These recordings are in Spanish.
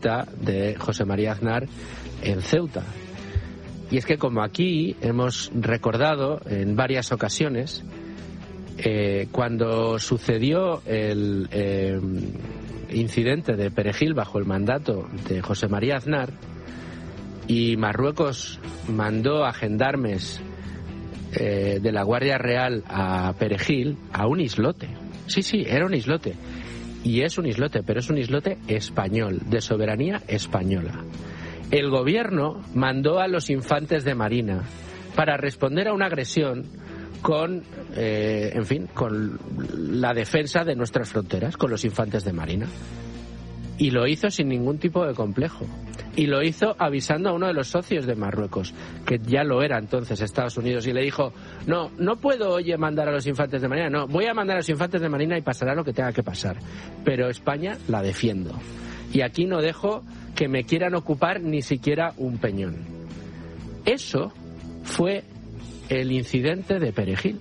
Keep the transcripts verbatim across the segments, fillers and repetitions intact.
de José María Aznar en Ceuta. Y es que como aquí hemos recordado en varias ocasiones, eh, cuando sucedió el eh, incidente de Perejil bajo el mandato de José María Aznar y Marruecos mandó a gendarmes eh, de la Guardia Real a Perejil, a un islote. Sí, sí, era un islote. Y es un islote, pero es un islote español, de soberanía española. El gobierno mandó a los infantes de Marina para responder a una agresión con, eh, en fin, con la defensa de nuestras fronteras, con los infantes de Marina. Y lo hizo sin ningún tipo de complejo. Y lo hizo avisando a uno de los socios de Marruecos, que ya lo era entonces Estados Unidos, y le dijo, no, no puedo, oye, mandar a los infantes de Marina, no, voy a mandar a los infantes de Marina y pasará lo que tenga que pasar. Pero España la defiendo. Y aquí no dejo que me quieran ocupar ni siquiera un peñón. Eso fue el incidente de Perejil.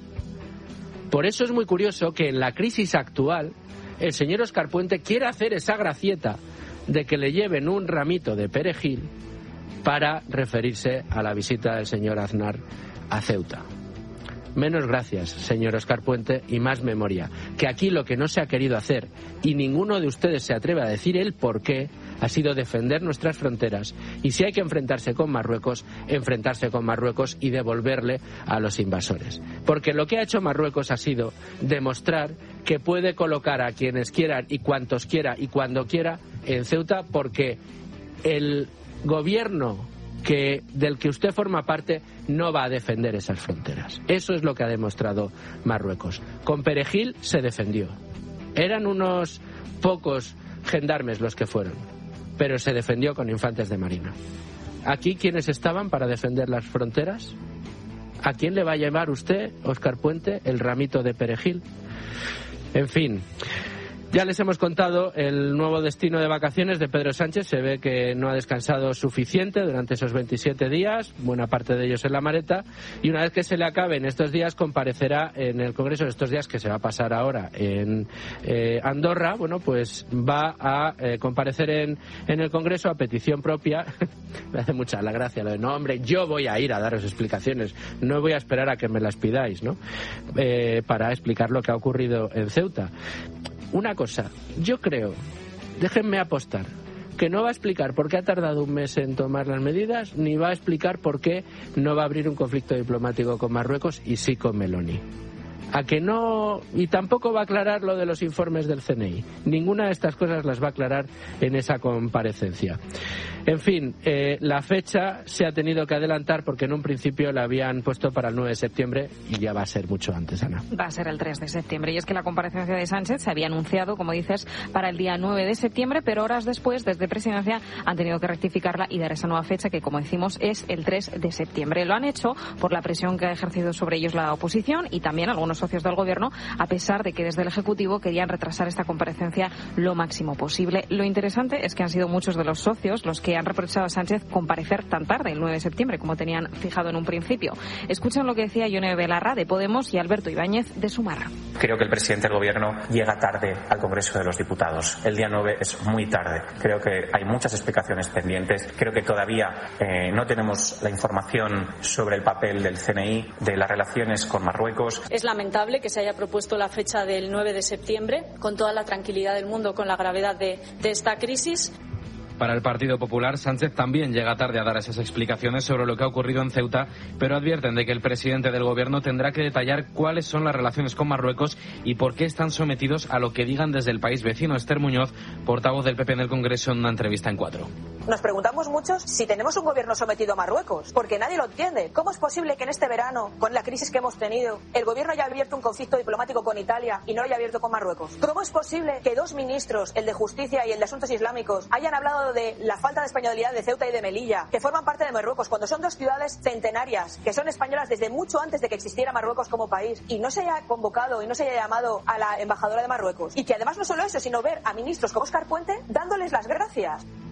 Por eso es muy curioso que en la crisis actual el señor Óscar Puente quiera hacer esa gracieta de que le lleven un ramito de perejil para referirse a la visita del señor Aznar a Ceuta. Menos gracias, señor Óscar Puente, y más memoria. Que aquí lo que no se ha querido hacer, y ninguno de ustedes se atreve a decir el por qué, ha sido defender nuestras fronteras. Y si hay que enfrentarse con Marruecos, enfrentarse con Marruecos y devolverle a los invasores. Porque lo que ha hecho Marruecos ha sido demostrar que puede colocar a quienes quieran y cuantos quiera y cuando quiera en Ceuta, porque el gobierno que del que usted forma parte no va a defender esas fronteras. Eso es lo que ha demostrado Marruecos. Con Perejil se defendió. Eran unos pocos gendarmes los que fueron, pero se defendió con infantes de Marina. ¿Aquí quiénes estaban para defender las fronteras? ¿A quién le va a llevar usted, Óscar Puente, el ramito de Perejil? En fin, ya les hemos contado el nuevo destino de vacaciones de Pedro Sánchez. Se ve que no ha descansado suficiente durante esos veintisiete días, buena parte de ellos en la maleta, y una vez que se le acaben estos días comparecerá en el Congreso, estos días que se va a pasar ahora en eh, Andorra, bueno, pues va a eh, comparecer en, en el Congreso a petición propia. Me hace mucha la gracia lo de, no, hombre, yo voy a ir a daros explicaciones, no voy a esperar a que me las pidáis, ¿no? Eh, para explicar lo que ha ocurrido en Ceuta. Una cosa, yo creo, déjenme apostar, que no va a explicar por qué ha tardado un mes en tomar las medidas, ni va a explicar por qué no va a abrir un conflicto diplomático con Marruecos y sí con Meloni. A que no, y tampoco va a aclarar lo de los informes del C N I. Ninguna de estas cosas las va a aclarar en esa comparecencia. En fin, eh, la fecha se ha tenido que adelantar porque en un principio la habían puesto para el nueve de septiembre y ya va a ser mucho antes, Ana. Va a ser el tres de septiembre. Y es que la comparecencia de Sánchez se había anunciado, como dices, para el día nueve de septiembre, pero horas después, desde Presidencia, han tenido que rectificarla y dar esa nueva fecha que, como decimos, es el tres de septiembre. Lo han hecho por la presión que ha ejercido sobre ellos la oposición y también algunos socios del Gobierno, a pesar de que desde el Ejecutivo querían retrasar esta comparecencia lo máximo posible. Lo interesante es que han sido muchos de los socios los que han reprochado a Sánchez comparecer tan tarde, el nueve de septiembre, como tenían fijado en un principio. Escuchen lo que decía Ione Belarra, de Podemos, y Alberto Ibáñez, de Sumar. Creo que el presidente del Gobierno llega tarde al Congreso de los Diputados. El día nueve es muy tarde. Creo que hay muchas explicaciones pendientes. Creo que todavía eh, no tenemos la información sobre el papel del C N I, de las relaciones con Marruecos. Es lamentable que se haya propuesto la fecha del nueve de septiembre, con toda la tranquilidad del mundo, con la gravedad de, de esta crisis. Para el Partido Popular, Sánchez también llega tarde a dar esas explicaciones sobre lo que ha ocurrido en Ceuta, pero advierten de que el presidente del Gobierno tendrá que detallar cuáles son las relaciones con Marruecos y por qué están sometidos a lo que digan desde el país vecino. Esther Muñoz, portavoz del P P en el Congreso, en una entrevista en Cuatro. Nos preguntamos muchos si tenemos un gobierno sometido a Marruecos, porque nadie lo entiende. ¿Cómo es posible que en este verano, con la crisis que hemos tenido, el gobierno haya abierto un conflicto diplomático con Italia y no lo haya abierto con Marruecos? ¿Cómo es posible que dos ministros, el de Justicia y el de Asuntos Islámicos, hayan hablado de la falta de españolidad de Ceuta y de Melilla, que forman parte de Marruecos, cuando son dos ciudades centenarias, que son españolas desde mucho antes de que existiera Marruecos como país, y no se haya convocado y no se haya llamado a la embajadora de Marruecos? Y que además no solo eso, sino ver a ministros como Óscar Puente dándoles las gracias.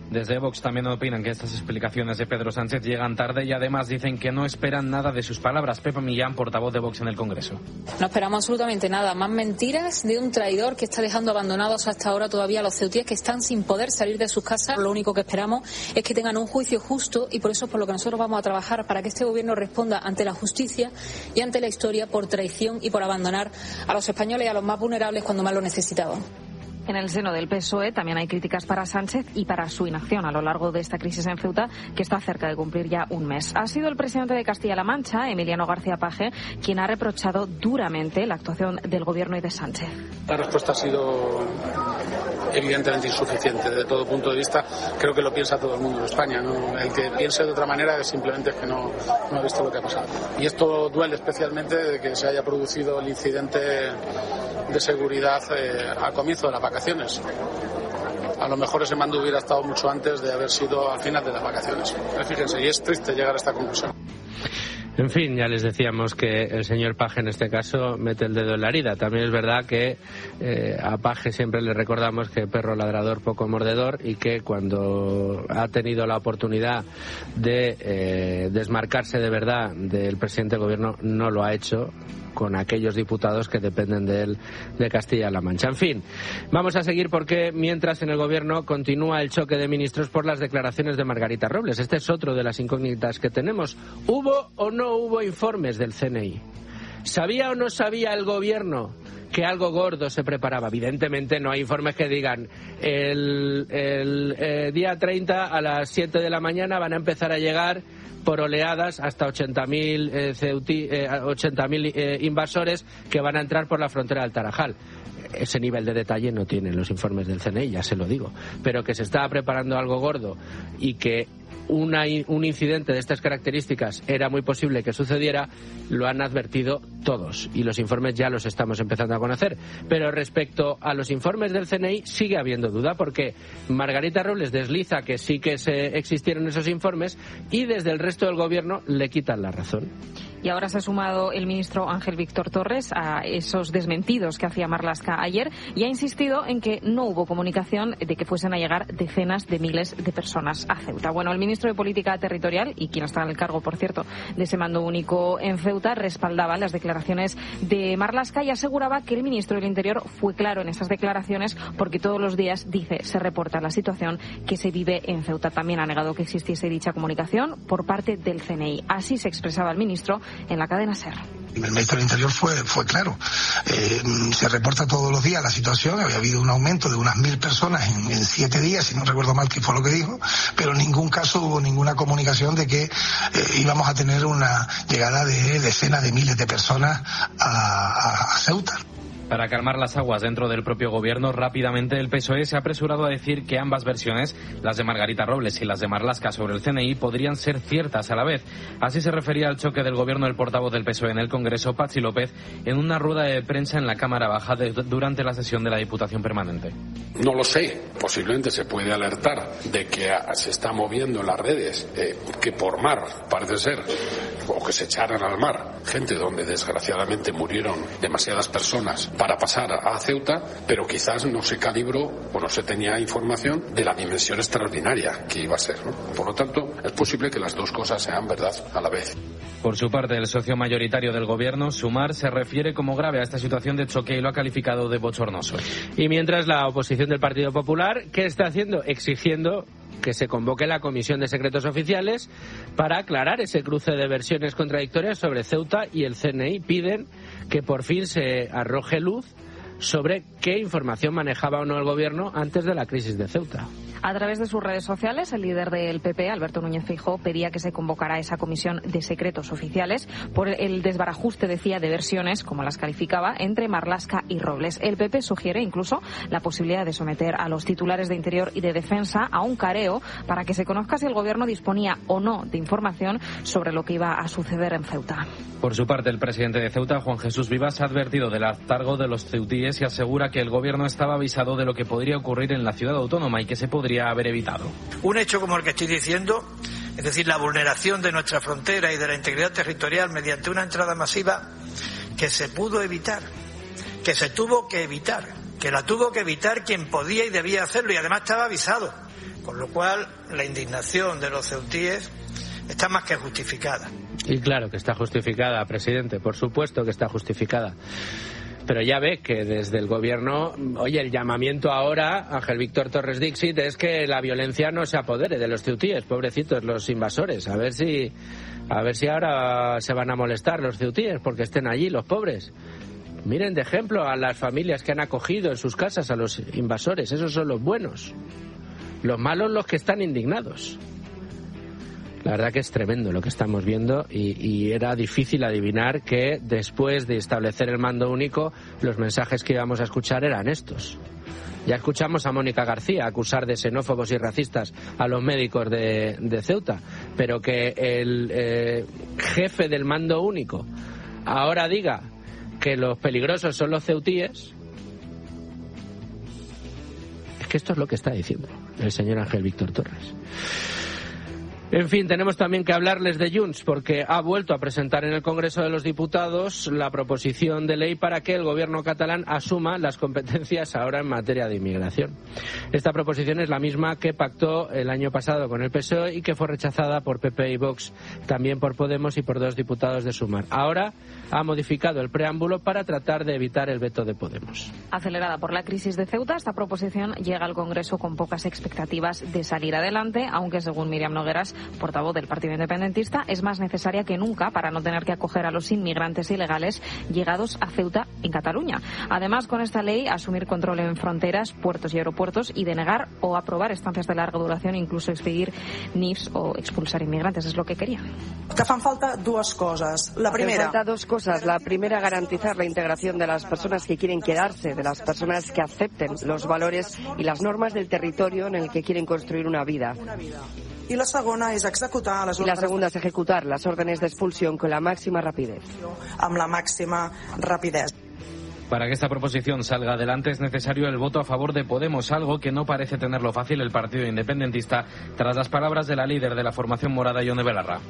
Desde Vox también opinan que estas explicaciones de Pedro Sánchez llegan tarde y además dicen que no esperan nada de sus palabras. Pepa Millán, portavoz de Vox en el Congreso. No esperamos absolutamente nada, más mentiras de un traidor que está dejando abandonados hasta ahora todavía a los ceutíes que están sin poder salir de sus casas. Lo único que esperamos es que tengan un juicio justo y por eso es por lo que nosotros vamos a trabajar, para que este gobierno responda ante la justicia y ante la historia por traición y por abandonar a los españoles y a los más vulnerables cuando más lo necesitaban. En el seno del P S O E también hay críticas para Sánchez y para su inacción a lo largo de esta crisis en Ceuta, que está cerca de cumplir ya un mes. Ha sido el presidente de Castilla-La Mancha, Emiliano García Paje, quien ha reprochado duramente la actuación del gobierno y de Sánchez. La respuesta ha sido evidentemente insuficiente desde todo punto de vista. Creo que lo piensa todo el mundo en España, ¿no? El que piense de otra manera es simplemente que no, no ha visto lo que ha pasado. Y esto duele especialmente de que se haya producido el incidente de seguridad eh, al comienzo de las vacaciones. A lo mejor ese mando hubiera estado mucho antes de haber sido al final de las vacaciones. Fíjense, y es triste llegar a esta conclusión. En fin, ya les decíamos que el señor Paje en este caso mete el dedo en la herida. También es verdad que eh, a Paje siempre le recordamos que perro ladrador, poco mordedor, y que cuando ha tenido la oportunidad de eh, desmarcarse de verdad del presidente del gobierno, no lo ha hecho con aquellos diputados que dependen de él, de Castilla-La Mancha. En fin, vamos a seguir porque mientras en el gobierno continúa el choque de ministros por las declaraciones de Margarita Robles. Este es otro de las incógnitas que tenemos. ¿Hubo o no hubo informes del C N I? ¿Sabía o no sabía el gobierno que algo gordo se preparaba? Evidentemente no hay informes que digan el, el eh, día treinta a las siete de la mañana van a empezar a llegar por oleadas hasta ochenta mil eh, eh, ochenta mil eh, invasores que van a entrar por la frontera del Tarajal. Ese nivel de detalle no tienen los informes del C N I, ya se lo digo. Pero que se estaba preparando algo gordo y que Una, un incidente de estas características era muy posible que sucediera, lo han advertido todos y los informes ya los estamos empezando a conocer. Pero respecto a los informes del C N I sigue habiendo duda, porque Margarita Robles desliza que sí que se existieron esos informes y desde el resto del gobierno le quitan la razón. Y ahora se ha sumado el ministro Ángel Víctor Torres a esos desmentidos que hacía Marlaska ayer y ha insistido en que no hubo comunicación de que fuesen a llegar decenas de miles de personas a Ceuta. Bueno, el ministro de Política Territorial, y quien está en el cargo, por cierto, de ese mando único en Ceuta, respaldaba las declaraciones de Marlaska y aseguraba que el ministro del Interior fue claro en esas declaraciones porque todos los días, dice, se reporta la situación que se vive en Ceuta. También ha negado que existiese dicha comunicación por parte del C N I. Así se expresaba el ministro en la cadena SER. El ministro del Interior fue, fue claro. Eh, se reporta todos los días la situación. Había habido un aumento de unas mil personas en, en siete días, si no recuerdo mal que fue lo que dijo, pero en ningún caso hubo ninguna comunicación de que eh, íbamos a tener una llegada de decenas de miles de personas a, a, a Ceuta. Para calmar las aguas dentro del propio gobierno, rápidamente el P S O E se ha apresurado a decir que ambas versiones, las de Margarita Robles y las de Marlaska sobre el C N I, podrían ser ciertas a la vez. Así se refería al choque del gobierno el portavoz del P S O E en el Congreso, Patxi López, en una rueda de prensa en la Cámara Baja de, durante la sesión de la Diputación Permanente. No lo sé, posiblemente se puede alertar de que se está moviendo en las redes, eh, que por mar, parece ser, o que se echaran al mar, gente donde desgraciadamente murieron demasiadas personas para pasar a Ceuta, pero quizás no se calibró o no se tenía información de la dimensión extraordinaria que iba a ser, ¿no? Por lo tanto, es posible que las dos cosas sean verdad a la vez. Por su parte, el socio mayoritario del gobierno, Sumar, se refiere como grave a esta situación de choque y lo ha calificado de bochornoso. Y mientras la oposición del Partido Popular, ¿qué está haciendo? Exigiendo que se convoque la Comisión de Secretos Oficiales para aclarar ese cruce de versiones contradictorias sobre Ceuta y el C N I. Piden que por fin se arroje luz sobre qué información manejaba o no el gobierno antes de la crisis de Ceuta. A través de sus redes sociales, el líder del P P, Alberto Núñez Feijóo, pedía que se convocara esa comisión de secretos oficiales por el desbarajuste, decía, de versiones, como las calificaba, entre Marlaska y Robles. El P P sugiere incluso la posibilidad de someter a los titulares de Interior y de Defensa a un careo para que se conozca si el gobierno disponía o no de información sobre lo que iba a suceder en Ceuta. Por su parte, el presidente de Ceuta, Juan Jesús Vivas, ha advertido del hartazgo de los ceutíes y asegura que el gobierno estaba avisado de lo que podría ocurrir en la ciudad autónoma y que se podría haber evitado. Un hecho como el que estoy diciendo, es decir, la vulneración de nuestra frontera y de la integridad territorial mediante una entrada masiva que se pudo evitar, que se tuvo que evitar, que la tuvo que evitar quien podía y debía hacerlo y además estaba avisado. Con lo cual, la indignación de los ceutíes está más que justificada. Y claro que está justificada, presidente, por supuesto que está justificada. Pero ya ve que desde el gobierno, oye, el llamamiento ahora, Ángel Víctor Torres Dixit, es que la violencia no se apodere de los ceutíes, pobrecitos los invasores. A ver si, a ver si ahora se van a molestar los ceutíes porque estén allí los pobres. Miren de ejemplo a las familias que han acogido en sus casas a los invasores. Esos son los buenos. Los malos los que están indignados. La verdad que es tremendo lo que estamos viendo y, y era difícil adivinar que después de establecer el mando único los mensajes que íbamos a escuchar eran estos. Ya escuchamos a Mónica García acusar de xenófobos y racistas a los médicos de, de Ceuta, pero que el eh, jefe del mando único ahora diga que los peligrosos son los ceutíes, es que esto es lo que está diciendo el señor Ángel Víctor Torres. En fin, tenemos también que hablarles de Junts porque ha vuelto a presentar en el Congreso de los Diputados la proposición de ley para que el gobierno catalán asuma las competencias ahora en materia de inmigración. Esta proposición es la misma que pactó el año pasado con el P S O E y que fue rechazada por P P y Vox, también por Podemos y por dos diputados de Sumar. Ahora ha modificado el preámbulo para tratar de evitar el veto de Podemos. Acelerada por la crisis de Ceuta, esta proposición llega al Congreso con pocas expectativas de salir adelante, aunque según Míriam Nogueras, portavoz del Partido Independentista, es más necesaria que nunca para no tener que acoger a los inmigrantes ilegales llegados a Ceuta en Cataluña. Además, con esta ley, asumir control en fronteras, puertos y aeropuertos y denegar o aprobar estancias de larga duración, incluso expedir N I Fs o expulsar inmigrantes. Es lo que querían. Que fan falta dos cosas. La primera... Hacen falta dos cosas. La primera, garantizar la integración de las personas que quieren quedarse, de las personas que acepten los valores y las normas del territorio en el que quieren construir una vida. Y la segunda es ejecutar las y la segunda es ejecutar las órdenes de expulsión con la máxima rapidez. Amb la máxima rapidez. Para que esta proposición salga adelante es necesario el voto a favor de Podemos, algo que no parece tenerlo fácil el Partido Independentista tras las palabras de la líder de la formación morada, Ione Belarra.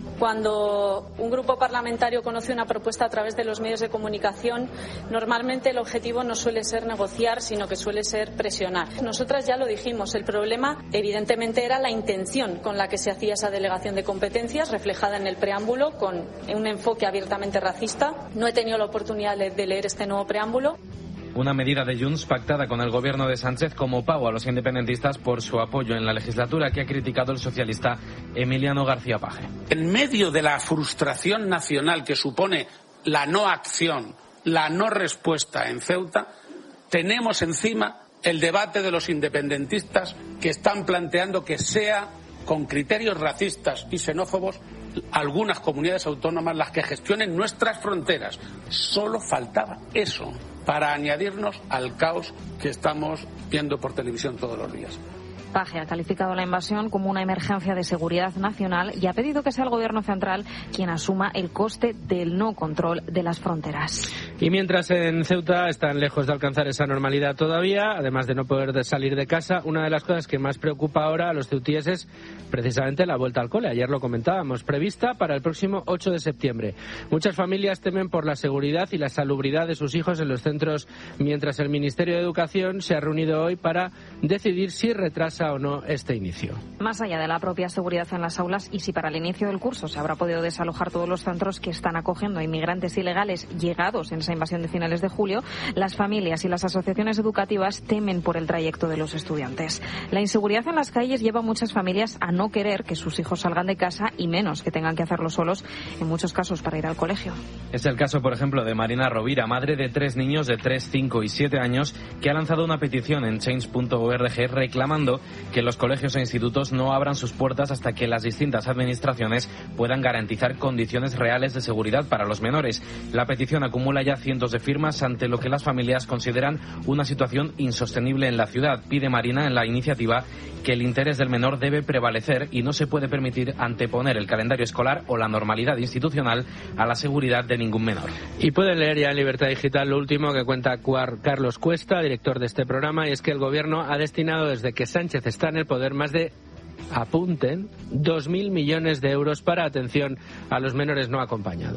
Cuando un grupo parlamentario conoce una propuesta a través de los medios de comunicación, normalmente el objetivo no suele ser negociar, sino que suele ser presionar. Nosotras ya lo dijimos, el problema evidentemente era la intención con la que se hacía esa delegación de competencias, reflejada en el preámbulo, con un enfoque abiertamente racista. No he tenido la oportunidad de leer este nuevo preámbulo. Una medida de Junts pactada con el gobierno de Sánchez como pago a los independentistas por su apoyo en la legislatura que ha criticado el socialista Emiliano García Paje. En medio de la frustración nacional que supone la no acción, la no respuesta en Ceuta, tenemos encima el debate de los independentistas que están planteando que sea con criterios racistas y xenófobos algunas comunidades autónomas las que gestionen nuestras fronteras. Solo faltaba eso para añadirnos al caos que estamos viendo por televisión todos los días. Paje ha calificado la invasión como una emergencia de seguridad nacional y ha pedido que sea el gobierno central quien asuma el coste del no control de las fronteras. Y mientras en Ceuta están lejos de alcanzar esa normalidad todavía, además de no poder salir de casa, una de las cosas que más preocupa ahora a los ceutíes es precisamente la vuelta al cole. Ayer lo comentábamos, prevista para el próximo ocho de septiembre. Muchas familias temen por la seguridad y la salubridad de sus hijos en los centros, mientras el Ministerio de Educación se ha reunido hoy para decidir si retrasa o no este inicio. Más allá de la propia seguridad en las aulas y si para el inicio del curso se habrá podido desalojar todos los centros que están acogiendo a inmigrantes ilegales llegados en esa invasión de finales de julio, las familias y las asociaciones educativas temen por el trayecto de los estudiantes. La inseguridad en las calles lleva a muchas familias a no querer que sus hijos salgan de casa y menos que tengan que hacerlo solos, en muchos casos para ir al colegio. Es el caso, por ejemplo, de Marina Rovira, madre de tres niños de tres, cinco y siete años, que ha lanzado una petición en change punto org reclamando que los colegios e institutos no abran sus puertas hasta que las distintas administraciones puedan garantizar condiciones reales de seguridad para los menores. La petición acumula ya cientos de firmas ante lo que las familias consideran una situación insostenible en la ciudad. Pide Marina en la iniciativa que el interés del menor debe prevalecer y no se puede permitir anteponer el calendario escolar o la normalidad institucional a la seguridad de ningún menor. Y pueden leer ya en Libertad Digital lo último que cuenta Carlos Cuesta, director de este programa, y es que el gobierno ha destinado desde que Sánchez está en el poder más de, apunten, dos mil millones de euros para atención a los menores no acompañados.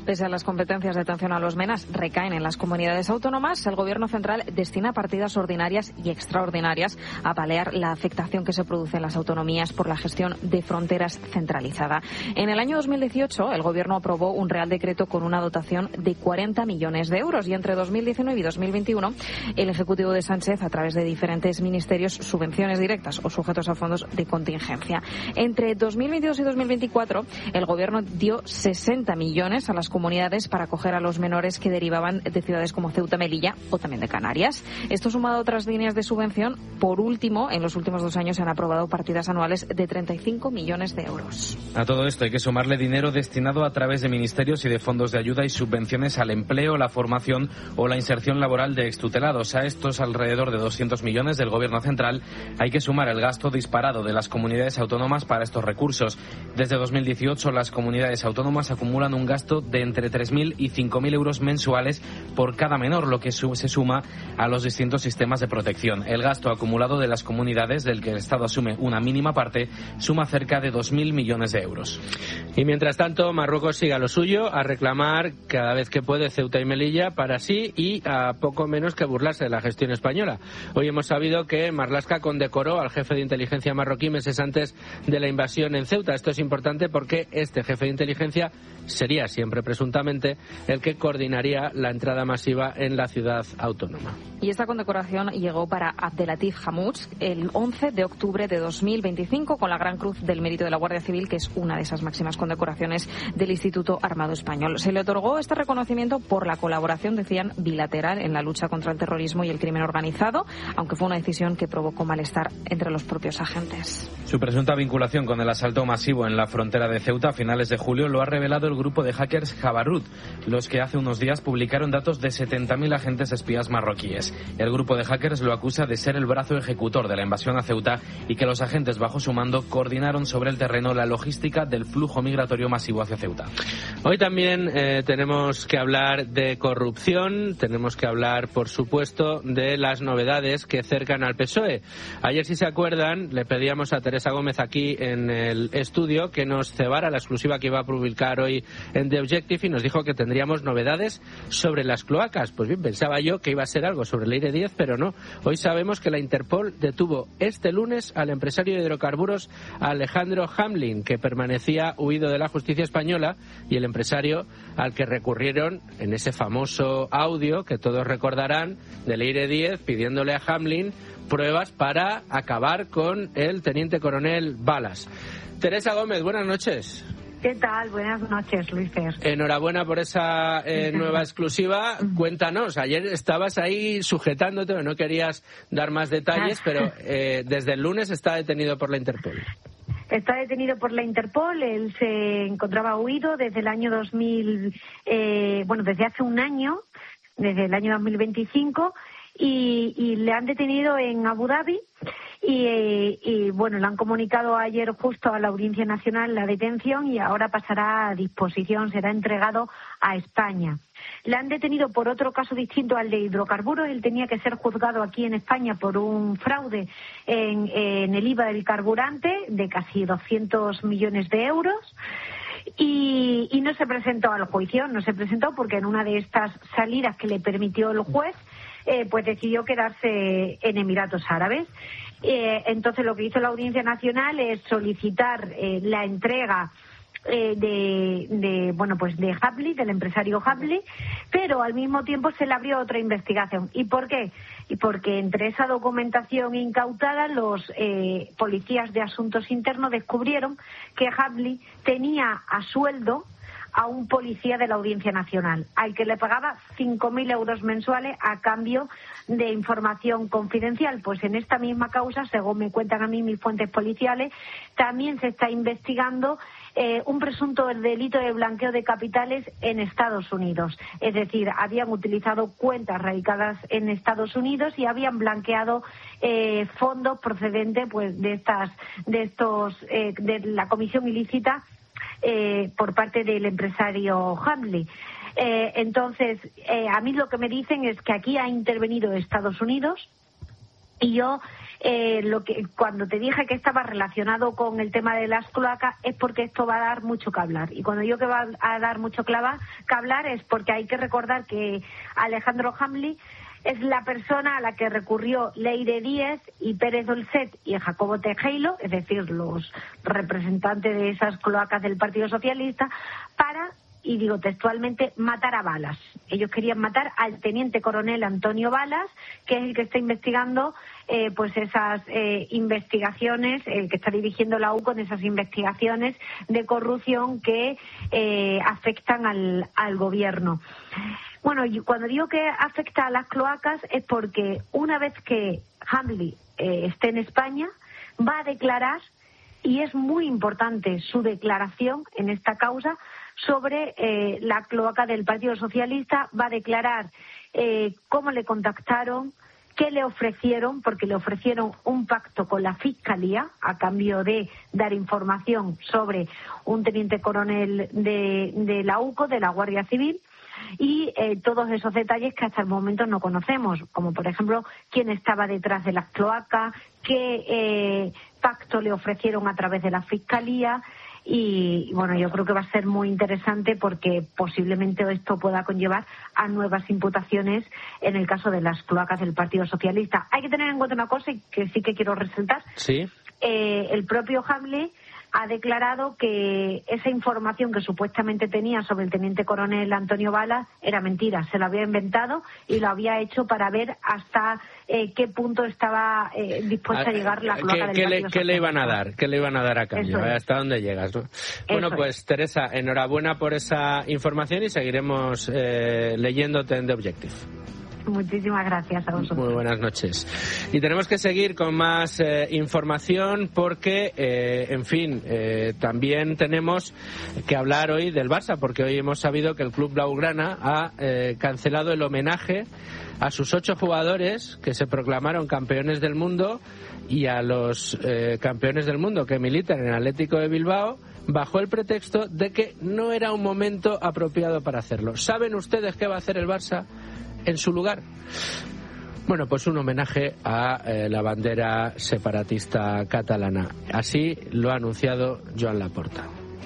Pese a las competencias de atención a los menas recaen en las comunidades autónomas, el Gobierno central destina partidas ordinarias y extraordinarias a paliar la afectación que se produce en las autonomías por la gestión de fronteras centralizada. En el año dos mil dieciocho, el Gobierno aprobó un Real Decreto con una dotación de cuarenta millones de euros y entre dos mil diecinueve y dos mil veintiuno, el Ejecutivo de Sánchez, a través de diferentes ministerios, subvenciones directas o sujetos a fondos de contingencia. Entre dos mil veintidós y dos mil veinticuatro, el Gobierno dio sesenta millones a las comunidades para acoger a los menores que derivaban de ciudades como Ceuta, Melilla o también de Canarias. Esto sumado a otras líneas de subvención. Por último, en los últimos dos años se han aprobado partidas anuales de treinta y cinco millones de euros. A todo esto hay que sumarle dinero destinado a través de ministerios y de fondos de ayuda y subvenciones al empleo, la formación o la inserción laboral de extutelados. A estos alrededor de doscientos millones del Gobierno central hay que sumar el gasto disparado de las comunidades autónomas para estos recursos. Desde dos mil dieciocho, las comunidades autónomas acumulan un gasto de entre tres mil y cinco mil euros mensuales por cada menor, lo que se suma a los distintos sistemas de protección. El gasto acumulado de las comunidades, del que el Estado asume una mínima parte, suma cerca de dos mil millones de euros. Y mientras tanto, Marruecos sigue a lo suyo, a reclamar cada vez que puede Ceuta y Melilla para sí y a poco menos que burlarse de la gestión española. Hoy hemos sabido que Marlaska condecoró al jefe de inteligencia marroquí meses antes de la invasión en Ceuta. Esto es importante porque este jefe de inteligencia sería siempre presuntamente el que coordinaría la entrada masiva en la ciudad autónoma. Y esta condecoración llegó para Abdelatif Hammoud el once de octubre de dos mil veinticinco con la Gran Cruz del Mérito de la Guardia Civil, que es una de esas máximas condecoraciones del Instituto Armado Español. Se le otorgó este reconocimiento por la colaboración, decían, bilateral en la lucha contra el terrorismo y el crimen organizado, aunque fue una decisión que provocó malestar entre los propios agentes. Su presunta vinculación con el asalto masivo en la frontera de Ceuta a finales de julio lo ha revelado el grupo de hackers Jabarut, los que hace unos días publicaron datos de setenta mil agentes espías marroquíes. El grupo de hackers lo acusa de ser el brazo ejecutor de la invasión a Ceuta y que los agentes bajo su mando coordinaron sobre el terreno la logística del flujo migratorio masivo hacia Ceuta. Hoy también eh, tenemos que hablar de corrupción, tenemos que hablar, por supuesto, de las novedades que cercan al P S O E. Ayer, si se acuerdan, le pedíamos a Teresa Gómez aquí en el estudio que nos cebara la exclusiva que iba a publicar hoy en The Objective y nos dijo que tendríamos novedades sobre las cloacas. Pues bien, pensaba yo que iba a ser algo sobre el Aire diez, pero no. Hoy sabemos que la Interpol detuvo este lunes al empresario de hidrocarburos Alejandro Hamlin, que permanecía huido de la justicia española, y el empresario al que recurrieron en ese famoso audio que todos recordarán del Aire diez pidiéndole a Hamlin pruebas para acabar con el teniente coronel Balas. Teresa Gómez, buenas noches. ¿Qué tal? Buenas noches, Luis Fer. Enhorabuena por esa eh, nueva exclusiva. Cuéntanos, ayer estabas ahí sujetándote, no querías dar más detalles, pero eh, desde el lunes está detenido por la Interpol. Está detenido por la Interpol, él se encontraba huido desde el año dos mil, eh, bueno, desde hace un año, desde el año dos mil veinticinco, y, y le han detenido en Abu Dhabi. Y, eh, y bueno, le han comunicado ayer justo a la Audiencia Nacional la detención y ahora pasará a disposición, será entregado a España. Le han detenido por otro caso distinto al de hidrocarburos. Él tenía que ser juzgado aquí en España por un fraude en, en el I V A del carburante de casi doscientos millones de euros. Y, y no se presentó al juicio, no se presentó porque en una de estas salidas que le permitió el juez, eh, pues decidió quedarse en Emiratos Árabes. Eh, entonces lo que hizo la Audiencia Nacional es solicitar eh, la entrega eh, de, de bueno pues de Hamlin, del empresario Hamlin, pero al mismo tiempo se le abrió otra investigación. ¿Y por qué? Y porque entre esa documentación incautada los eh, policías de asuntos internos descubrieron que Hamlin tenía a sueldo a un policía de la Audiencia Nacional, al que le pagaba cinco mil euros mensuales a cambio de información confidencial. Pues en esta misma causa, según me cuentan a mí mis fuentes policiales, también se está investigando eh, un presunto delito de blanqueo de capitales en Estados Unidos. Es decir, habían utilizado cuentas radicadas en Estados Unidos y habían blanqueado eh, fondos procedentes pues de estas, de estos, eh, de la comisión ilícita Eh, por parte del empresario Hamlin. Eh, entonces, eh, a mí lo que me dicen es que aquí ha intervenido Estados Unidos y yo eh, lo que cuando te dije que estaba relacionado con el tema de las cloacas es porque esto va a dar mucho que hablar. Y cuando digo que va a dar mucho que hablar es porque hay que recordar que Alejandro Hamli es la persona a la que recurrió Leire Díez y Pérez Dolcet y Jacobo Tejero, es decir, los representantes de esas cloacas del Partido Socialista, para, y digo textualmente, matar a balas. Ellos querían matar al teniente coronel Antonio Balas, que es el que está investigando eh, pues esas eh, investigaciones, el que está dirigiendo la U con esas investigaciones de corrupción que eh, afectan al, al gobierno. Bueno, y cuando digo que afecta a las cloacas es porque una vez que Hamli eh, esté en España, va a declarar, y es muy importante su declaración en esta causa, sobre eh, la cloaca del Partido Socialista, va a declarar eh, cómo le contactaron, qué le ofrecieron, porque le ofrecieron un pacto con la Fiscalía a cambio de dar información sobre un teniente coronel de, de la U C O, de la Guardia Civil, y eh, todos esos detalles que hasta el momento no conocemos, como por ejemplo quién estaba detrás de las cloacas, qué eh, pacto le ofrecieron a través de la Fiscalía. Y bueno, yo creo que va a ser muy interesante porque posiblemente esto pueda conllevar a nuevas imputaciones en el caso de las cloacas del Partido Socialista. Hay que tener en cuenta una cosa y que sí que quiero resaltar. Sí. Eh, el propio Hamli ha declarado que esa información que supuestamente tenía sobre el teniente coronel Antonio Balas era mentira, se lo había inventado y lo había hecho para ver hasta eh, qué punto estaba eh, dispuesta a, a llegar la cloaca del ¿qué, Partido le, ¿Qué le iban a dar? ¿Qué le iban a dar a cambio? Es. ¿Hasta dónde llegas? ¿No? Bueno, pues Teresa, enhorabuena por esa información y seguiremos eh, leyéndote en The Objective. Muchísimas gracias a vosotros. Muy buenas noches. Y tenemos que seguir con más eh, información porque, eh, en fin, eh, también tenemos que hablar hoy del Barça, porque hoy hemos sabido que el Club Blaugrana ha eh, cancelado el homenaje a sus ocho jugadores que se proclamaron campeones del mundo y a los eh, campeones del mundo que militan en el Atlético de Bilbao, bajo el pretexto de que no era un momento apropiado para hacerlo. ¿Saben ustedes qué va a hacer el Barça en su lugar? Bueno, pues un homenaje a eh, la bandera separatista catalana. Así lo ha anunciado Joan Laporta.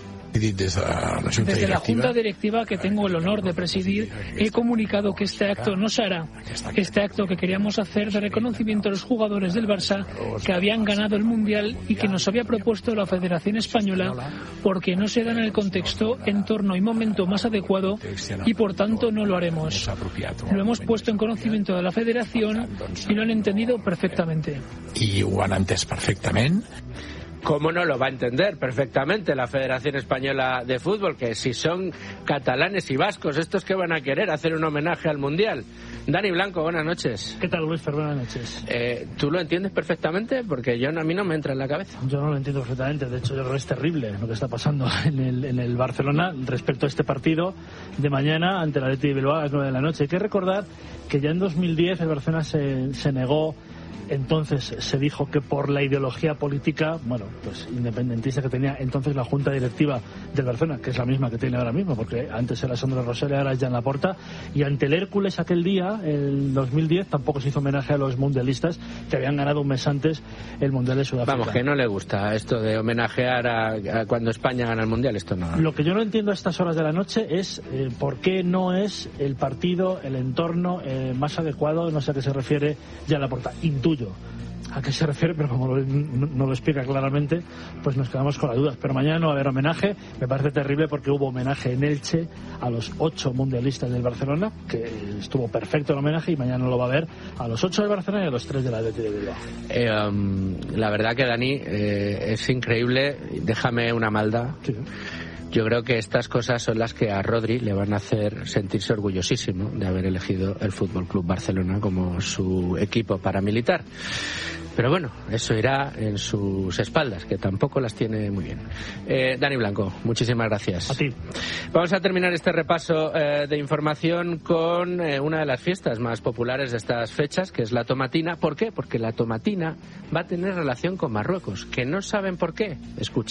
Desde la Junta Directiva que tengo el honor de presidir, he comunicado que este acto no se hará. Este acto que queríamos hacer de reconocimiento a los jugadores del Barça que habían ganado el Mundial y que nos había propuesto la Federación Española, porque no se da en el contexto, entorno y momento más adecuado y por tanto no lo haremos. Lo hemos puesto en conocimiento de la Federación y lo han entendido perfectamente. Y lo han entès perfectament. ¿Cómo no lo va a entender perfectamente la Federación Española de Fútbol? Que si son catalanes y vascos, ¿estos que van a querer hacer un homenaje al Mundial? Dani Blanco, buenas noches. ¿Qué tal, Luis? Buenas noches. Eh, ¿Tú lo entiendes perfectamente? Porque yo a mí no me entra en la cabeza. Yo no lo entiendo perfectamente. De hecho, yo creo que es terrible lo que está pasando en el, en el Barcelona respecto a este partido de mañana ante el Athletic de Bilbao a las nueve de la noche. Hay que recordar que ya en dos mil diez el Barcelona se, se negó. Entonces se dijo que por la ideología política, bueno, pues independentista que tenía entonces la Junta Directiva del Barcelona, que es la misma que tiene ahora mismo, porque antes era Sandro Rosell y ahora es Joan Laporta, y ante el Hércules aquel día, el dos mil diez, tampoco se hizo homenaje a los mundialistas que habían ganado un mes antes el Mundial de Sudáfrica. Vamos, que no le gusta esto de homenajear a, a cuando España gana el Mundial, esto no. Lo que yo no entiendo a estas horas de la noche es eh, por qué no es el partido, el entorno eh, más adecuado, no sé a qué se refiere Joan Laporta, intuyo a qué se refiere, pero como lo, no, no lo explica claramente, pues nos quedamos con las dudas. Pero mañana no va a haber homenaje. Me parece terrible porque hubo homenaje en Elche a los ocho mundialistas del Barcelona, que estuvo perfecto el homenaje, y mañana no lo va a haber a los ocho del Barcelona y a los tres del Athletic de Bilbao. Eh, um, la verdad que, Dani, eh, es increíble. Déjame una maldad. Sí. Yo creo que estas cosas son las que a Rodri le van a hacer sentirse orgullosísimo de haber elegido el Fútbol Club Barcelona como su equipo paramilitar. Pero bueno, eso irá en sus espaldas, que tampoco las tiene muy bien. Eh, Dani Blanco, muchísimas gracias. A ti. Vamos a terminar este repaso eh, de información con eh, una de las fiestas más populares de estas fechas, que es la tomatina. ¿Por qué? Porque la tomatina va a tener relación con Marruecos. ¿Que no saben por qué? Escuchen.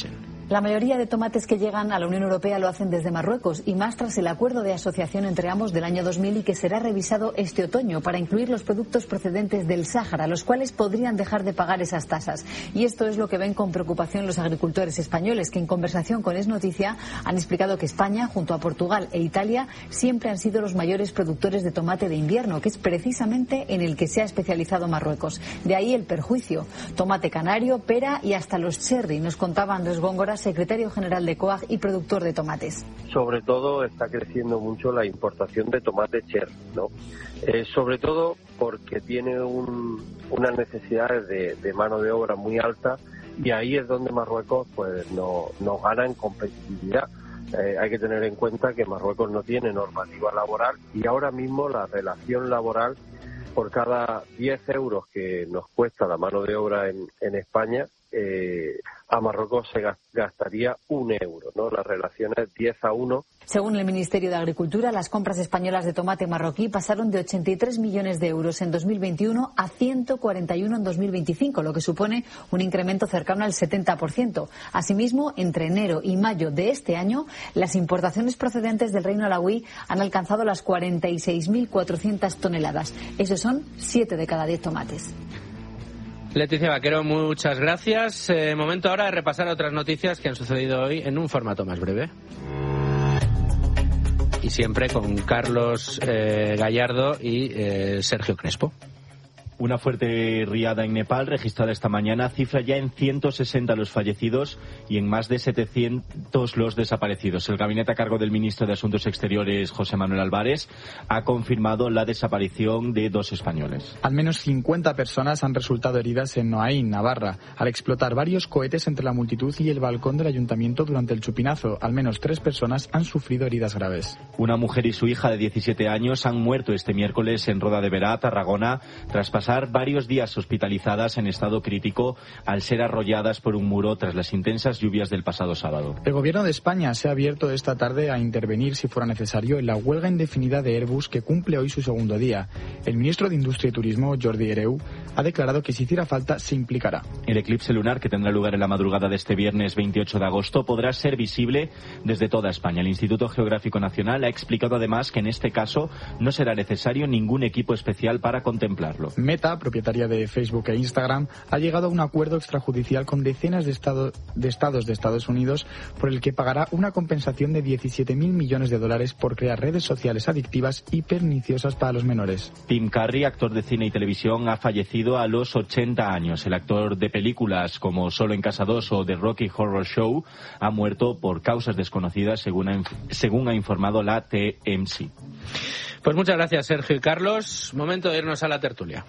La mayoría de tomates que llegan a la Unión Europea lo hacen desde Marruecos, y más tras el acuerdo de asociación entre ambos del año dos mil y que será revisado este otoño para incluir los productos procedentes del Sáhara, los cuales podrían dejar de pagar esas tasas. Y esto es lo que ven con preocupación los agricultores españoles, que en conversación con Es Noticia han explicado que España, junto a Portugal e Italia, siempre han sido los mayores productores de tomate de invierno, que es precisamente en el que se ha especializado Marruecos. De ahí el perjuicio. Tomate canario, pera y hasta los cherry, nos contaba Andrés Góngora, secretario general de COAG y productor de tomates. Sobre todo está creciendo mucho la importación de tomate cherry, ¿no? Eh, sobre todo porque tiene un, unas necesidades de, de mano de obra muy alta, y ahí es donde Marruecos pues no, no gana en competitividad. Eh, hay que tener en cuenta que Marruecos no tiene normativa laboral, y ahora mismo la relación laboral, por cada diez euros que nos cuesta la mano de obra en, en España, eh, a Marruecos se gastaría un euro, ¿no? La relación es diez a uno. Según el Ministerio de Agricultura, las compras españolas de tomate marroquí pasaron de ochenta y tres millones de euros en dos mil veintiuno a ciento cuarenta y uno en dos mil veinticinco, lo que supone un incremento cercano al setenta por ciento. Asimismo, entre enero y mayo de este año, las importaciones procedentes del Reino Alauí han alcanzado las cuarenta y seis mil cuatrocientas toneladas. Esos son siete de cada diez tomates. Leticia Vaquero, muchas gracias. Eh, momento ahora de repasar otras noticias que han sucedido hoy en un formato más breve. Y siempre con Carlos eh, Gallardo y eh, Sergio Crespo. Una fuerte riada en Nepal registrada esta mañana cifra ya en ciento sesenta los fallecidos y en más de setecientos los desaparecidos. El gabinete a cargo del ministro de Asuntos Exteriores, José Manuel Álvarez, ha confirmado la desaparición de dos españoles. Al menos cincuenta personas han resultado heridas en Noaín, Navarra, al explotar varios cohetes entre la multitud y el balcón del ayuntamiento durante el chupinazo. Al menos tres personas han sufrido heridas graves. Una mujer y su hija de diecisiete años han muerto este miércoles en Roda de Berà, Tarragona, tras pasar varios días hospitalizadas en estado crítico al ser arrolladas por un muro tras las intensas lluvias del pasado sábado. El gobierno de España se ha abierto esta tarde a intervenir, si fuera necesario, en la huelga indefinida de Airbus, que cumple hoy su segundo día. El ministro de Industria y Turismo, Jordi Hereu, ha declarado que si hiciera falta se implicará. El eclipse lunar, que tendrá lugar en la madrugada de este viernes veintiocho de agosto, podrá ser visible desde toda España. El Instituto Geográfico Nacional ha explicado además que en este caso no será necesario ningún equipo especial para contemplarlo. Meta, propietaria de Facebook e Instagram, ha llegado a un acuerdo extrajudicial con decenas de, estado, de estados de Estados Unidos por el que pagará una compensación de diecisiete mil millones de dólares por crear redes sociales adictivas y perniciosas para los menores. Tim Curry, actor de cine y televisión, ha fallecido a los ochenta años. El actor de películas como Solo en Casa dos o The Rocky Horror Show ha muerto por causas desconocidas, según ha, según ha informado la T M C. Pues muchas gracias, Sergio y Carlos. Momento de irnos a la tertulia.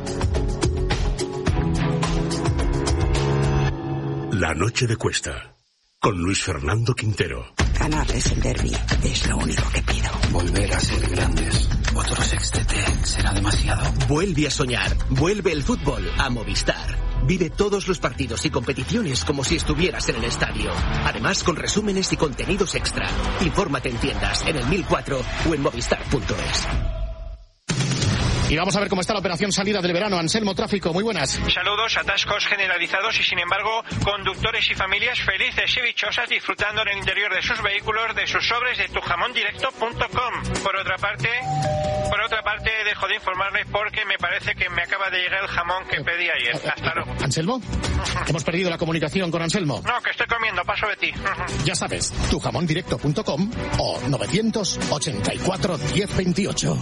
La noche de Cuesta, con Luis Fernando Quintero. Ganarles el derbi es lo único que pido. Volver a ser grandes. Otro sextete será demasiado. Vuelve a soñar. Vuelve el fútbol a Movistar. Vive todos los partidos y competiciones como si estuvieras en el estadio. Además, con resúmenes y contenidos extra. Infórmate en tiendas, en el mil cuatro o en movistar punto es. Y vamos a ver cómo está la operación salida del verano. Anselmo Tráfico, muy buenas. Saludos, atascos generalizados y sin embargo conductores y familias felices y dichosas disfrutando en el interior de sus vehículos de sus sobres de tu jamón directo punto com. Por otra parte, por otra parte dejo de informarles porque me parece que me acaba de llegar el jamón que pedí ayer. Hasta luego. ¿Anselmo? Hemos perdido la comunicación con Anselmo. No, que estoy comiendo, paso de ti. Ya sabes, tu jamón directo punto com o novecientos ochenta y cuatro diez veintiocho.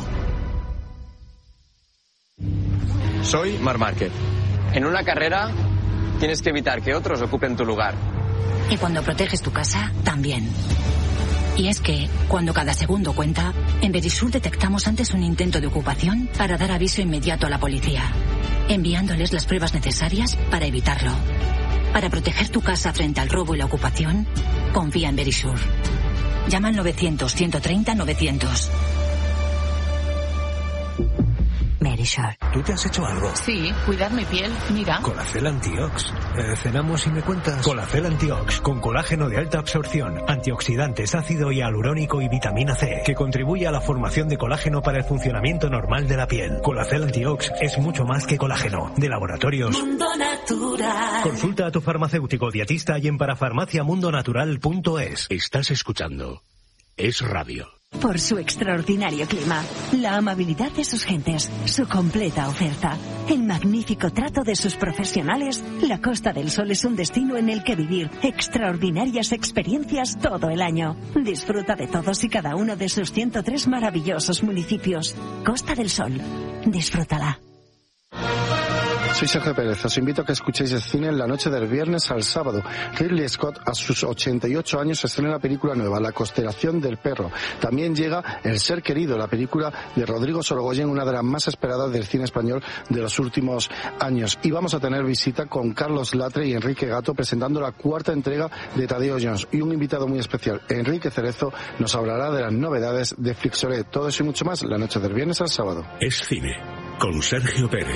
Soy Marc Márquez. En una carrera tienes que evitar que otros ocupen tu lugar. Y cuando proteges tu casa, también. Y es que, cuando cada segundo cuenta, en Verisur detectamos antes un intento de ocupación para dar aviso inmediato a la policía, enviándoles las pruebas necesarias para evitarlo. Para proteger tu casa frente al robo y la ocupación, confía en Verisur. Llama al novecientos ciento treinta novecientos. Verisur. Merisure. ¿Tú te has hecho algo? Sí, cuidar mi piel, mira. Colacel Antiox. Eh, cenamos y me cuentas. Colacel Antiox, con colágeno de alta absorción, antioxidantes, ácido hialurónico y vitamina C, que contribuye a la formación de colágeno para el funcionamiento normal de la piel. Colacel Antiox es mucho más que colágeno. De Laboratorios Mundo Natural. Consulta a tu farmacéutico dietista y en parafarmacia mundo natural punto es. Estás escuchando Es Radio. Por su extraordinario clima, la amabilidad de sus gentes, su completa oferta, el magnífico trato de sus profesionales, la Costa del Sol es un destino en el que vivir extraordinarias experiencias todo el año. Disfruta de todos y cada uno de sus ciento tres maravillosos municipios. Costa del Sol, disfrútala. Soy Sergio Pérez, os invito a que escuchéis el cine en la noche del viernes al sábado. Ridley Scott, a sus ochenta y ocho años, estrena la película nueva, La constelación del perro. También llega El ser querido, la película de Rodrigo Sorogoyen, una de las más esperadas del cine español de los últimos años. Y vamos a tener visita con Carlos Latre y Enrique Gato presentando la cuarta entrega de Tadeo Jones. Y un invitado muy especial, Enrique Cerezo, nos hablará de las novedades de Flixoret. Todo eso y mucho más la noche del viernes al sábado. Es cine, con Sergio Pérez.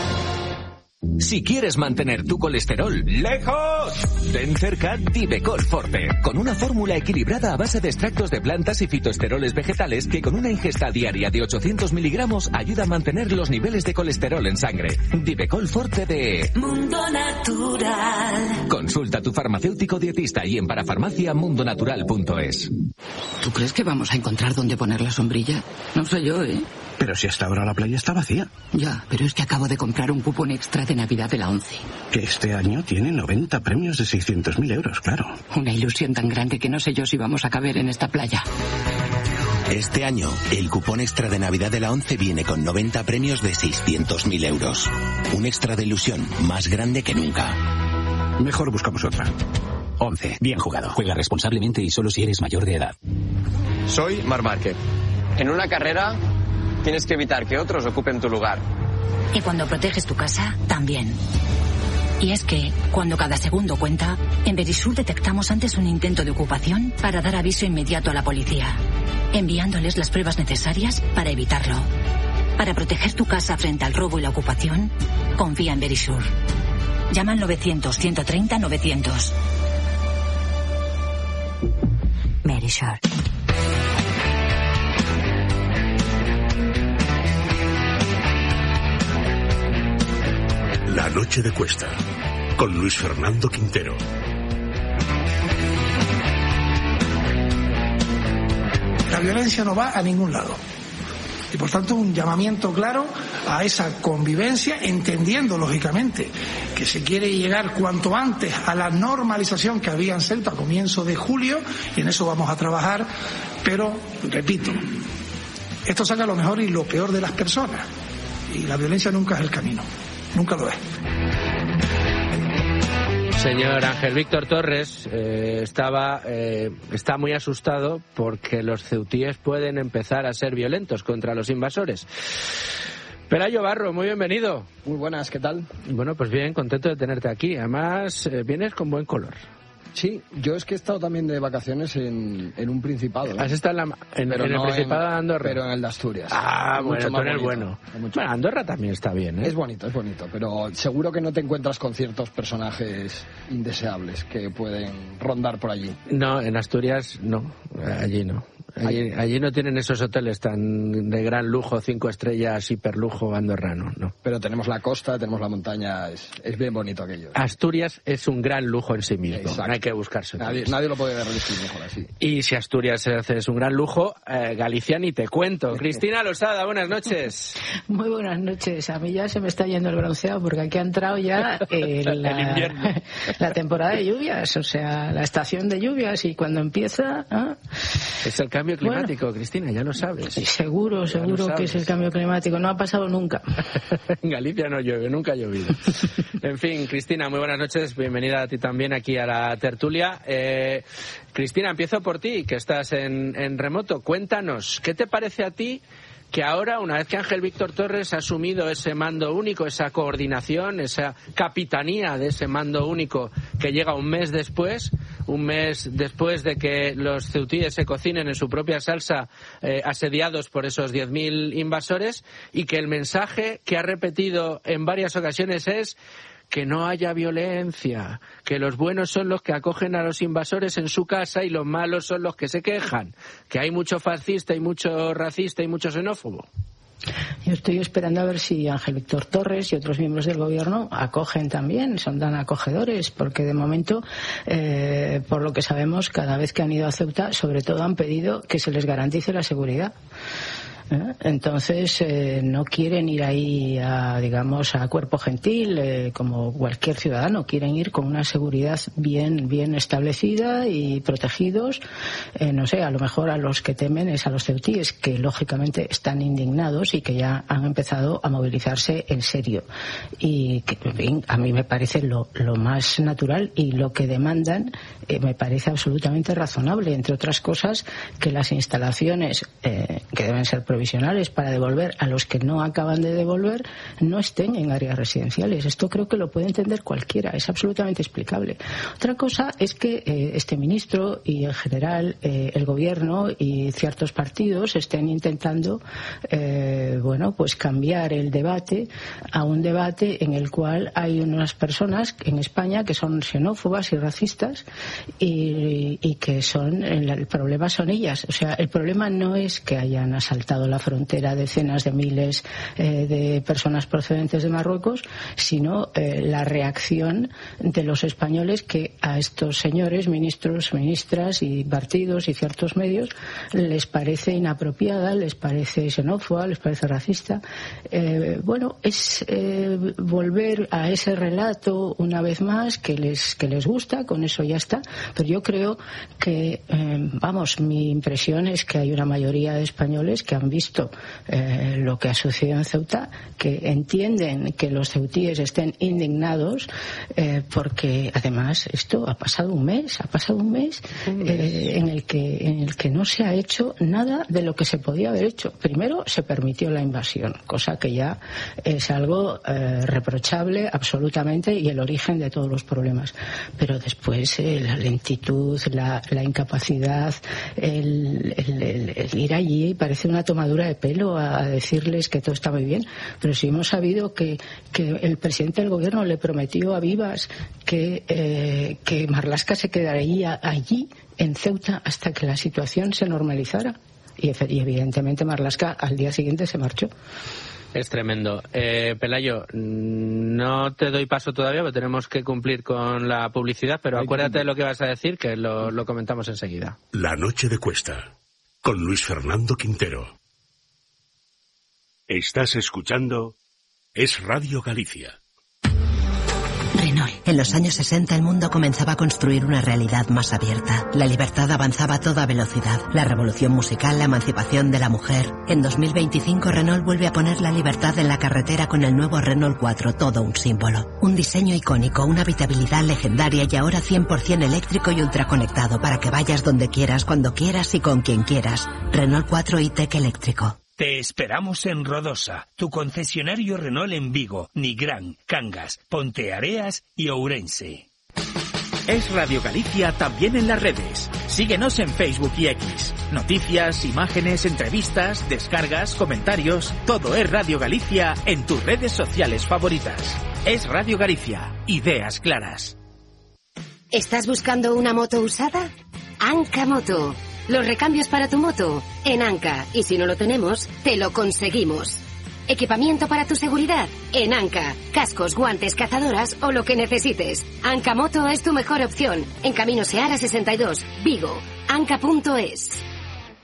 Si quieres mantener tu colesterol lejos, ten cerca Divecol Forte, con una fórmula equilibrada a base de extractos de plantas y fitoesteroles vegetales que con una ingesta diaria de ochocientos miligramos ayuda a mantener los niveles de colesterol en sangre. Divecol Forte de Mundo Natural. Consulta a tu farmacéutico dietista y en parafarmacia mundo natural punto es. ¿Tú crees que vamos a encontrar dónde poner la sombrilla? No sé yo, ¿eh? Pero si hasta ahora la playa está vacía. Ya, pero es que acabo de comprar un cupón extra de Navidad de la ONCE. Que este año tiene noventa premios de seiscientos mil euros, claro. Una ilusión tan grande que no sé yo si vamos a caber en esta playa. Este año, el cupón extra de Navidad de la ONCE viene con noventa premios de seiscientos mil euros. Un extra de ilusión más grande que nunca. Mejor buscamos otra. ONCE. Bien jugado. Juega responsablemente y solo si eres mayor de edad. Soy Marc Márquez. En una carrera tienes que evitar que otros ocupen tu lugar. Y cuando proteges tu casa, también. Y es que, cuando cada segundo cuenta, en Verisur detectamos antes un intento de ocupación para dar aviso inmediato a la policía, enviándoles las pruebas necesarias para evitarlo. Para proteger tu casa frente al robo y la ocupación, confía en Verisur. Llama al novecientos, ciento treinta, novecientos. Verisur. La noche de Cuesta, con Luis Fernando Quintero. La violencia no va a ningún lado. Y por tanto un llamamiento claro a esa convivencia, entendiendo lógicamente que se quiere llegar cuanto antes a la normalización que había en Ceuta a comienzo de julio, y en eso vamos a trabajar, pero repito, esto saca lo mejor y lo peor de las personas, y la violencia nunca es el camino. Nunca lo es. Señor Ángel Víctor Torres eh, estaba eh, está muy asustado porque los ceutíes pueden empezar a ser violentos contra los invasores. Pelayo Barro, muy bienvenido. Muy buenas, ¿qué tal? Bueno, pues bien, contento de tenerte aquí. Además, eh, vienes con buen color. Sí, yo es que he estado también de vacaciones en, en un principado. ¿No? ¿Has estado en, la, en, en el no Principado en, de Andorra? Pero en el de Asturias. Ah, bueno, tú eres bueno. Bueno, Andorra también está bien, ¿eh? Es bonito, es bonito, pero seguro que no te encuentras con ciertos personajes indeseables que pueden rondar por allí. No, en Asturias no, allí no. Allí, allí no tienen esos hoteles tan de gran lujo, cinco estrellas, hiperlujo andorrano, no. Pero tenemos la costa, tenemos la montaña, es, es bien bonito aquello. Asturias es un gran lujo en sí mismo. Exacto. No hay que buscarse. Nadie, nadie lo puede resistir mejor así. Y si Asturias es un gran lujo, eh, Galicia ni te cuento. Cristina Losada, buenas noches. Muy buenas noches. A mí ya se me está yendo el bronceado porque aquí ha entrado ya eh, la, el invierno. La temporada de lluvias, o sea, la estación de lluvias, y cuando empieza... ¿eh? Es el cambio climático, bueno, Cristina, ya lo sabes. Seguro, ya seguro que es el cambio climático. No ha pasado nunca. En Galicia no llueve, nunca ha llovido. En fin, Cristina, muy buenas noches. Bienvenida a ti también aquí a la tertulia. Eh, Cristina, empiezo por ti, que estás en, en remoto. Cuéntanos, ¿qué te parece a ti que ahora, una vez que Ángel Víctor Torres ha asumido ese mando único, esa coordinación, esa capitanía de ese mando único que llega un mes después, un mes después de que los ceutíes se cocinen en su propia salsa, eh, asediados por esos diez mil invasores, y que el mensaje que ha repetido en varias ocasiones es que no haya violencia, que los buenos son los que acogen a los invasores en su casa y los malos son los que se quejan, que hay mucho fascista y mucho racista y mucho xenófobo. Yo estoy esperando a ver si Ángel Víctor Torres y otros miembros del gobierno acogen también, son tan acogedores, porque de momento, eh, por lo que sabemos, cada vez que han ido a Ceuta, sobre todo han pedido que se les garantice la seguridad. ¿Eh? Entonces eh, no quieren ir ahí a, digamos, a cuerpo gentil, eh, como cualquier ciudadano. Quieren ir con una seguridad bien bien establecida y protegidos. Eh, no sé, a lo mejor a los que temen es a los ceutíes, que lógicamente están indignados y que ya han empezado a movilizarse en serio. Y que, en fin, a mí me parece lo, lo más natural, y lo que demandan eh, me parece absolutamente razonable, entre otras cosas, que las instalaciones eh, que deben ser provisionales para devolver a los que no acaban de devolver no estén en áreas residenciales. Esto creo que lo puede entender cualquiera, es absolutamente explicable. Otra cosa es que eh, este ministro y en general eh, el gobierno y ciertos partidos estén intentando eh, bueno, pues cambiar el debate a un debate en el cual hay unas personas en España que son xenófobas y racistas, y, y que son el, el problema son ellas. O sea, el problema no es que hayan asaltado la frontera decenas de miles eh, de personas procedentes de Marruecos, sino eh, la reacción de los españoles, que a estos señores, ministros, ministras y partidos y ciertos medios, les parece inapropiada, les parece xenófoba, les parece racista. Eh, bueno, es eh, volver a ese relato una vez más que les, que les gusta, con eso ya está. Pero yo creo que, eh, vamos, mi impresión es que hay una mayoría de españoles que han visto eh, lo que ha sucedido en Ceuta, que entienden que los ceutíes estén indignados, eh, porque además esto ha pasado un mes, ha pasado un mes, un mes. Eh, en el que en el que no se ha hecho nada de lo que se podía haber hecho. Primero se permitió la invasión, cosa que ya es algo eh, reprochable absolutamente y el origen de todos los problemas. Pero después eh, la lentitud, la, la incapacidad, el, el, el, el ir allí parece una tomadura de pelo a decirles que todo está muy bien. Pero si hemos sabido que, que el presidente del gobierno le prometió a Vivas que, eh, que Marlaska se quedaría allí en Ceuta hasta que la situación se normalizara, y, y evidentemente Marlaska al día siguiente se marchó. Es tremendo. Eh, Pelayo, no te doy paso todavía porque tenemos que cumplir con la publicidad, pero acuérdate de lo que vas a decir, que lo, lo comentamos enseguida. La noche de Cuesta, con Luis Fernando Quintero. Estás escuchando Es Radio Galicia. Renault. En los años sesenta el mundo comenzaba a construir una realidad más abierta. La libertad avanzaba a toda velocidad. La revolución musical, la emancipación de la mujer. En dos mil veinticinco Renault vuelve a poner la libertad en la carretera con el nuevo Renault cuatro, todo un símbolo. Un diseño icónico, una habitabilidad legendaria y ahora cien por ciento eléctrico y ultraconectado para que vayas donde quieras, cuando quieras y con quien quieras. Renault cuatro e-Tech eléctrico. Te esperamos en Rodosa, tu concesionario Renault en Vigo, Nigrán, Cangas, Ponteareas y Ourense. Es Radio Galicia también en las redes. Síguenos en Facebook y X. Noticias, imágenes, entrevistas, descargas, comentarios. Todo es Radio Galicia en tus redes sociales favoritas. Es Radio Galicia. Ideas claras. ¿Estás buscando una moto usada? Anca Moto. Los recambios para tu moto en Anca. Y si no lo tenemos, te lo conseguimos. Equipamiento para tu seguridad en Anca. Cascos, guantes, cazadoras o lo que necesites. Anca Moto es tu mejor opción. En Camino Seara sesenta y dos, Vigo. Anca punto es.